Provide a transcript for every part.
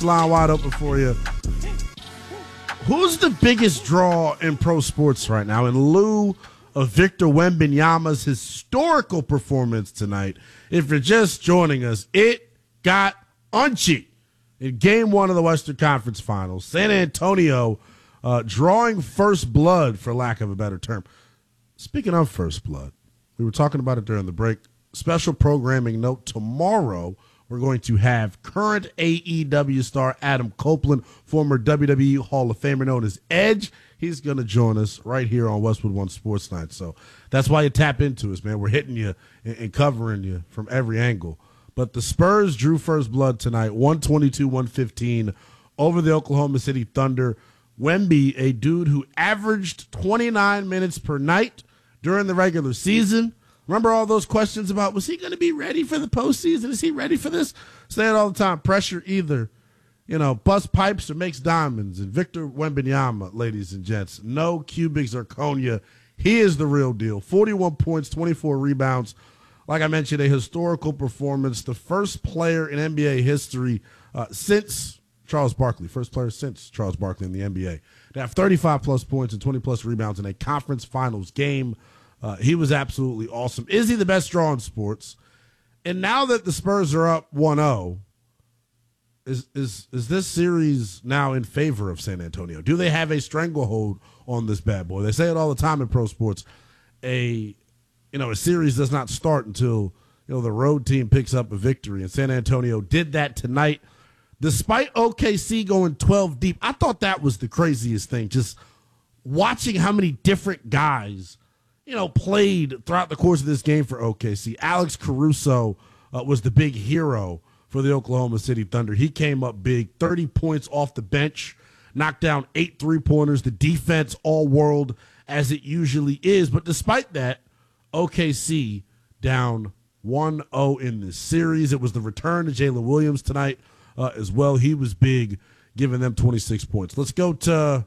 text line wide open for you. Who's the biggest draw in pro sports right now in lieu of Victor Wembanyama's historical performance tonight? If you're just joining us, it got unchy in Game 1 of the Western Conference Finals. San Antonio drawing first blood, for lack of a better term. Speaking of first blood, we were talking about it during the break. Special programming note, tomorrow we're going to have current AEW star Adam Copeland, former WWE Hall of Famer known as Edge. He's going to join us right here on Westwood One Sports Night. So that's why you tap into us, man. We're hitting you and covering you from every angle. But the Spurs drew first blood tonight, 122-115 over the Oklahoma City Thunder. Wemby, a dude who averaged 29 minutes per night during the regular season. Remember all those questions about, was he going to be ready for the postseason? Is he ready for this? Say it all the time. Pressure either, busts pipes or makes diamonds. And Victor Wembanyama, ladies and gents, no cubic zirconia. He is the real deal. 41 points, 24 rebounds. Like I mentioned, a historical performance. The first player in NBA history since Charles Barkley, in the NBA, to have 35-plus points and 20-plus rebounds in a conference finals game. He was absolutely awesome. Is he the best draw in sports? And now that the Spurs are up 1-0, is this series now in favor of San Antonio? Do they have a stranglehold on this bad boy? They say it all the time in pro sports. A series does not start until the road team picks up a victory, and San Antonio did that tonight. Despite OKC going 12 deep, I thought that was the craziest thing. Just watching how many different guys played throughout the course of this game for OKC. Alex Caruso was the big hero for the Oklahoma City Thunder. He came up big, 30 points off the bench, knocked down 8 3-pointers. The defense all world as it usually is. But despite that, OKC down 1-0 in this series. It was the return to Jalen Williams tonight as well. He was big, giving them 26 points. Let's go to...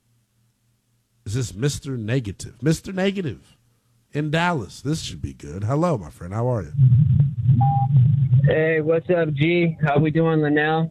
Is this Mr. Negative? Mr. Negative in Dallas. This should be good. Hello, my friend. How are you? Hey, what's up, G? How we doing, Linnell?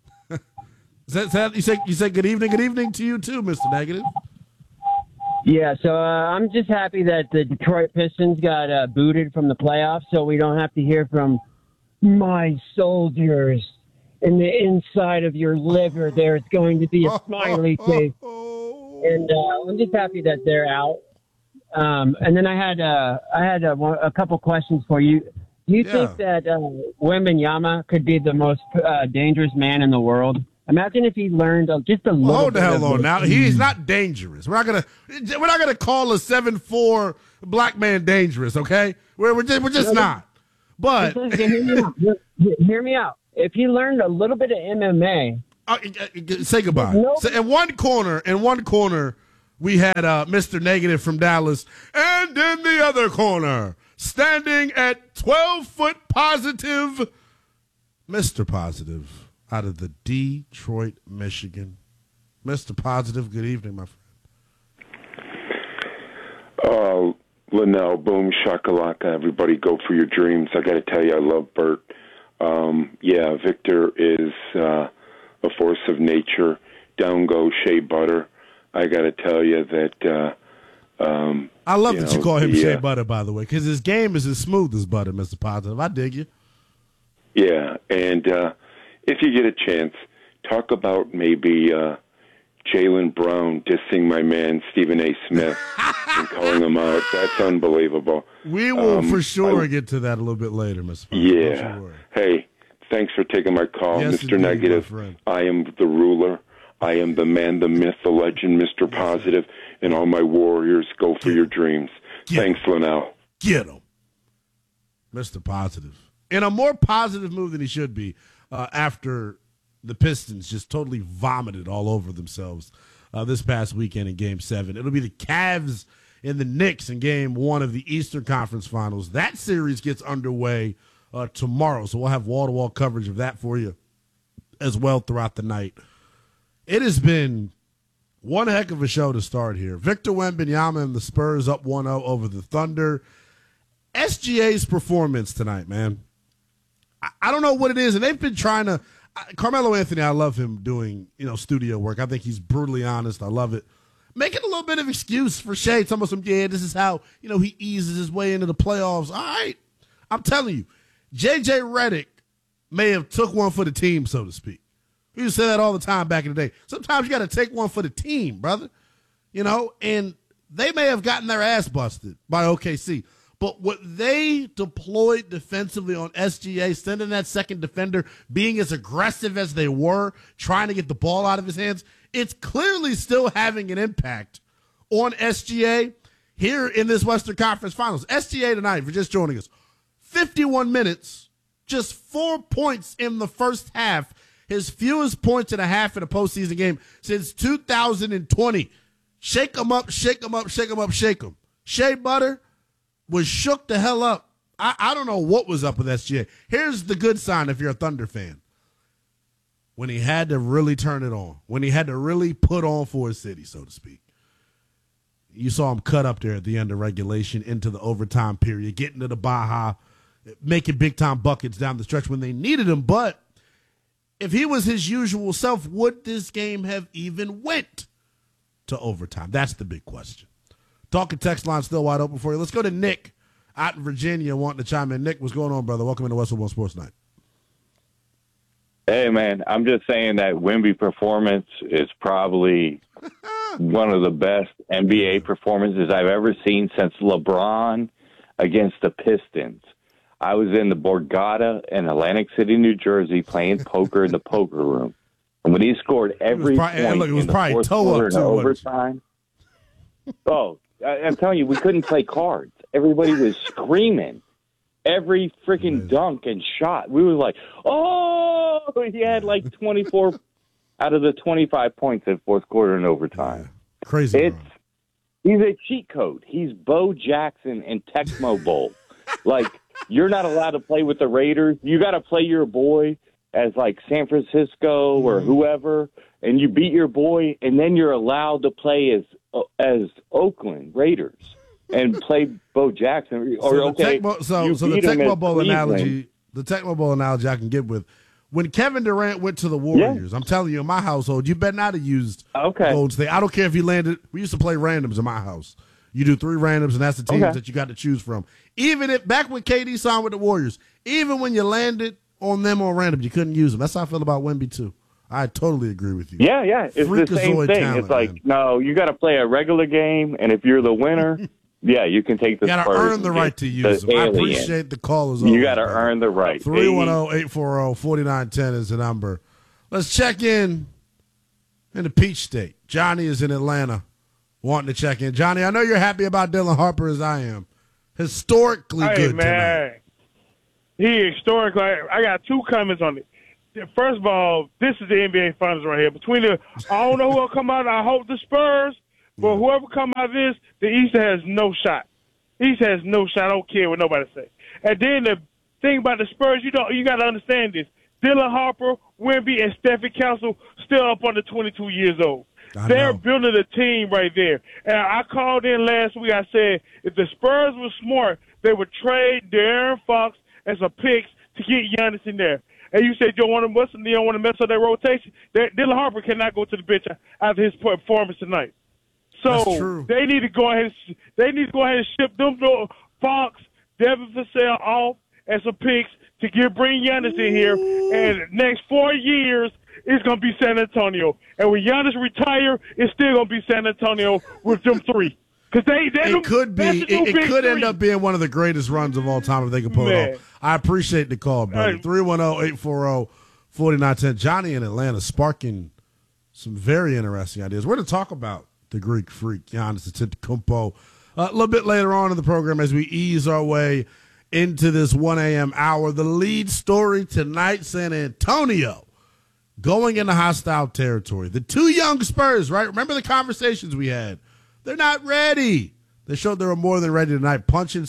You said good evening. Good evening to you too, Mr. Negative. Yeah, so I'm just happy that the Detroit Pistons got booted from the playoffs, so we don't have to hear from my soldiers in the inside of your liver. There's going to be a smiley face. And I'm just happy that they're out. And then I had a couple questions for you. Do you think that Wembanyama could be the most dangerous man in the world? Imagine if he learned just a little. Hold the hell on now. He's not dangerous. We're not gonna call a 7'4" black man dangerous. Okay, we're just not. But hear me out. If he learned a little bit of MMA. Say goodbye. So in one corner, we had Mr. Negative from Dallas, and in the other corner, standing at 12-foot positive, Mr. Positive out of the Detroit, Michigan. Mr. Positive, good evening, my friend. Linnell, boom, shakalaka, everybody go for your dreams. I got to tell you, I love Bert. Victor is... a force of nature. Down goes Shea Butter. I got to tell you that... I love that you call him Shea Butter, by the way, because his game is as smooth as butter, Mr. Positive. I dig you. Yeah, and if you get a chance, talk about maybe Jaylen Brown dissing my man Stephen A. Smith and calling him out. That's unbelievable. We will for sure get to that a little bit later, Mr. Positive. Yeah. Hey, thanks for taking my call, yes, Mr. Negative. I am the ruler. I am the man, the myth, the legend, Mr. Positive, and all my warriors go for your dreams. Thanks, Linnell. Get him. Mr. Positive. In a more positive move than he should be after the Pistons just totally vomited all over themselves this past weekend in Game 7. It'll be the Cavs and the Knicks in Game 1 of the Eastern Conference Finals. That series gets underway tomorrow, so we'll have wall-to-wall coverage of that for you as well throughout the night. It has been one heck of a show to start here. Victor Wembanyama and the Spurs up 1-0 over the Thunder. SGA's performance tonight, man. I don't know what it is, and they've been trying to Carmelo Anthony, I love him doing, studio work. I think he's brutally honest. I love it. Making a little bit of excuse for Shea. Some of this is how, he eases his way into the playoffs. All right. I'm telling you, J.J. Redick may have took one for the team, so to speak. We used to say that all the time back in the day. Sometimes you got to take one for the team, brother. And they may have gotten their ass busted by OKC. But what they deployed defensively on SGA, sending that second defender, being as aggressive as they were, trying to get the ball out of his hands, it's clearly still having an impact on SGA here in this Western Conference Finals. SGA tonight, if you're just joining us, 51 minutes, just 4 points in the first half, his fewest points in a half in a postseason game since 2020. Shake him up, shake him up, shake him up, shake him. Shea Butter was shook the hell up. I don't know what was up with SGA. Here's the good sign if you're a Thunder fan. When he had to really turn it on, when he had to really put on for his city, so to speak. You saw him cut up there at the end of regulation into the overtime period, getting to the Baja, making big-time buckets down the stretch when they needed him. But if he was his usual self, would this game have even went to overtime? That's the big question. Talking text line still wide open for you. Let's go to Nick out in Virginia wanting to chime in. Nick, what's going on, brother? Welcome into Westwood One Sports Night. Hey, man, I'm just saying that Wemby performance is probably one of the best NBA performances I've ever seen since LeBron against the Pistons. I was in the Borgata in Atlantic City, New Jersey, playing poker in the poker room. And when he scored every point in the fourth quarter and overtime, I'm telling you, we couldn't play cards. Everybody was screaming. Every freaking dunk and shot. We were like, oh, he had like 24 out of the 25 points in fourth quarter and overtime. Yeah. Crazy. He's a cheat code. He's Bo Jackson and Tecmo Bowl. Like, you're not allowed to play with the Raiders. You got to play your boy as like San Francisco or whoever, and you beat your boy, and then you're allowed to play as Oakland Raiders and play Bo Jackson. Or the Tecmo Bowl analogy I can get with, when Kevin Durant went to the Warriors, I'm telling you, in my household, you better not have used Golden State. I don't care if you landed. We used to play randoms in my house. You do 3 randoms, and that's the teams that you got to choose from. Even if back when KD signed with the Warriors, even when you landed on them on random, you couldn't use them. That's how I feel about Wemby too. I totally agree with you. Yeah, it's the same thing. Talent, it's like, no, you got to play a regular game, and if you're the winner, you can take the Spurs. You got to earn the right to use them. I appreciate the callers. You got to earn the right. 310-840-4910 is the number. Let's check in the Peach State. Johnny is in Atlanta wanting to check in. Johnny, I know you're happy about Dylan Harper as I am. Historically good tonight. He historically, I got 2 comments on it. First of all, this is the NBA Finals right here. I don't know who will come out. I hope the Spurs, but whoever come out of this, the East has no shot. East has no shot. I don't care what nobody say. And then the thing about the Spurs, you got to understand this. Dylan Harper, Wemby, and Stephen Castle still up under 22 years old. They're building a team right there. And I called in last week. I said if the Spurs were smart, they would trade De'Aaron Fox as a picks to get Giannis in there. And you said you don't want to mess up their rotation. Dylan Harper cannot go to the bench after his performance tonight. So they need to go ahead. And ship them Fox, Devin Vassell off as a picks to bring Giannis in here. And the next 4 years, it's going to be San Antonio. And when Giannis retire, it's still going to be San Antonio with them 3. Because it could end up being one of the greatest runs of all time if they can pull it off. I appreciate the call, brother. 310-840-4910. Johnny in Atlanta sparking some very interesting ideas. We're going to talk about the Greek freak, Giannis Antetokounmpo, a little bit later on in the program as we ease our way into this 1 a.m. hour. The lead story tonight, San Antonio going into hostile territory. The 2 young Spurs, right? Remember the conversations we had. They're not ready. They showed they were more than ready tonight, punching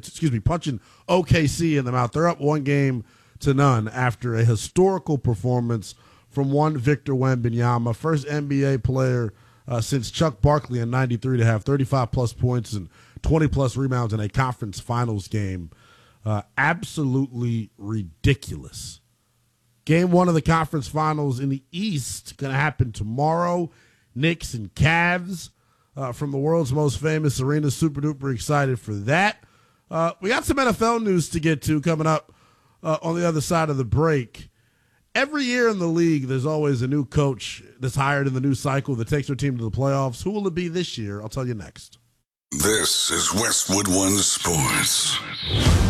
OKC in the mouth. They're up 1-0 after a historical performance from one Victor Wembanyama, first NBA player since Chuck Barkley in '93 to have 35-plus points and 20-plus rebounds in a conference finals game. Absolutely ridiculous Game 1 of the conference finals in the East going to happen tomorrow. Knicks and Cavs from the world's most famous arena. Super duper excited for that. We got some NFL news to get to coming up on the other side of the break. Every year in the league, there's always a new coach that's hired in the new cycle that takes their team to the playoffs. Who will it be this year? I'll tell you next. This is Westwood One Sports.